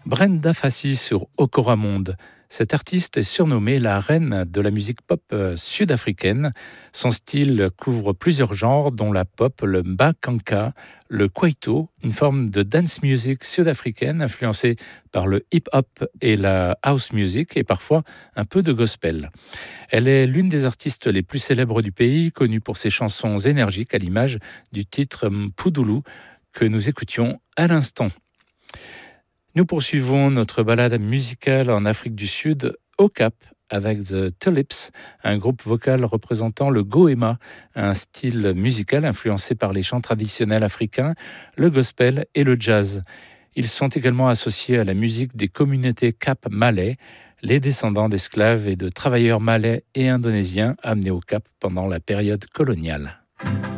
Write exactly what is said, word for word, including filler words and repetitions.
Brenda Fassie sur Okoramonde. Cette artiste est surnommée la reine de la musique pop euh, sud-africaine. Son style couvre plusieurs genres, dont la pop, le mbakanka, le kwaito, une forme de dance music sud-africaine influencée par le hip-hop et la house music, et parfois un peu de gospel. Elle est l'une des artistes les plus célèbres du pays, connue pour ses chansons énergiques à l'image du titre Mpudulu que nous écoutions à l'instant. Nous poursuivons notre balade musicale en Afrique du Sud, au Cap, avec The Tulips, un groupe vocal représentant le goéma, un style musical influencé par les chants traditionnels africains, le gospel et le jazz. Ils sont également associés à la musique des communautés Cap malais, les descendants d'esclaves et de travailleurs malais et indonésiens amenés au Cap pendant la période coloniale.